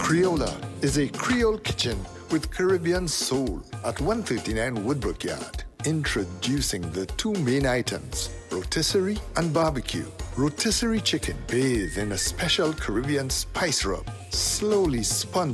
Creola is a Creole kitchen with Caribbean soul at 139 Woodbrook Yard. Introducing the two main items, rotisserie and barbecue. Rotisserie chicken bathed in a special Caribbean spice rub, slowly spun